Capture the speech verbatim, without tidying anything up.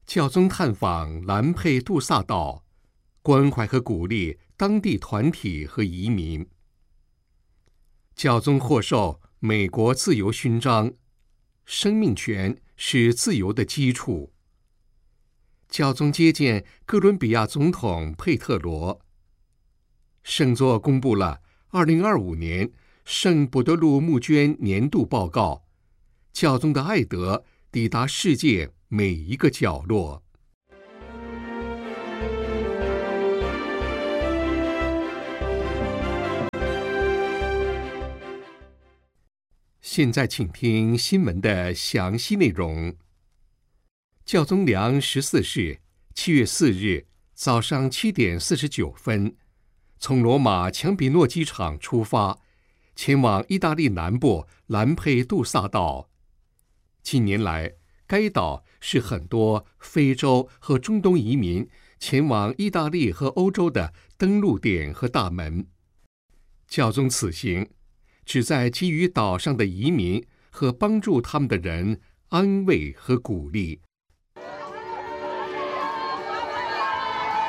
教宗探访兰佩杜萨岛，关怀和鼓励当地团体和移民。教宗获授美国自由勋章，生命权是自由的基础。教宗接见哥伦比亚总统佩特罗。圣座公布了二零二五年圣伯多禄募捐年度报告，教宗的爱德抵达世界每一个角落。现在请听新闻的详细内容。教宗良十四世七月四日早上七点四十九分，从罗马强比诺机场出发，前往意大利南部兰佩杜萨岛。近年来，该岛是很多非洲和中东移民前往意大利和欧洲的登陆点和大门。教宗此行旨在给予岛上的移民和帮助他们的人安慰和鼓励。